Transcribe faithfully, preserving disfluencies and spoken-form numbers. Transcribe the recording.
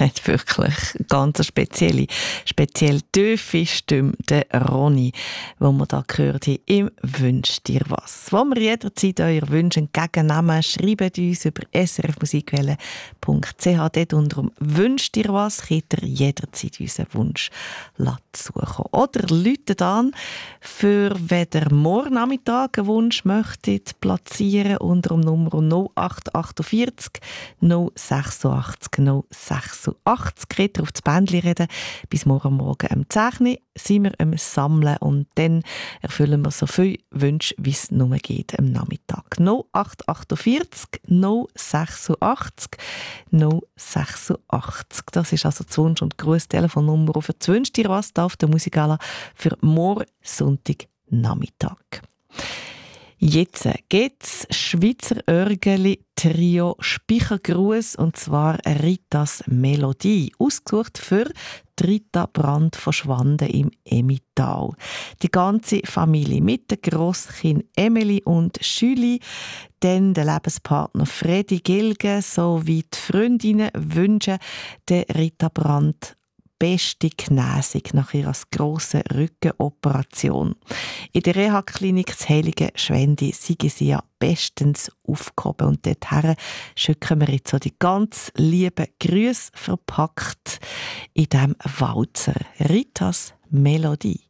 hat wirklich ganz spezielle, speziell tiefe Stimme, der Ronny, wo wir da gehört haben, im «Wünsch dir was». Wo wir jederzeit eure Wünsche entgegennehmen, schreibt uns über s r f musikwelle punkt c h. Dort unter dem «Wünsch dir was» könnt ihr jederzeit unseren Wunsch suchen. Oder läutet an, für wenn ihr morgen Nachmittag einen Wunsch möchtet platzieren unter dem Nummer null acht vier acht null sechs acht null sechs acht. Könnt ihr auf das Bändchen reden. Bis morgen Morgen um zehn Uhr sind wir am Sammeln und dann erfüllen wir so viele Wünsche, wie es nur geht am Nachmittag. null acht vier acht null sechs acht null sechs acht. Das ist also das Wunsch- und Grußtelefonnummer für das «Wünsch dir was» auf der Musikala für morgen Sonntagnachmittag. Jetzt geht's Schweizer Örgeli Trio Speichergruß und zwar Ritas Melodie, ausgesucht für Rita Brand verschwanden im Emmental. Die ganze Familie mit den Grosskind Emily und Julie, dann der Lebenspartner Freddy Gilge sowie die Freundinnen wünschen der Rita Brand beste Genesung nach ihrer grossen Rückenoperation. In der Reha-Klinik des Heiligen Schwendi sind sie ja bestens aufgehoben. Und dorthin schicken wir jetzt so die ganz lieben Grüße verpackt in diesem Walzer. Ritas Melodie.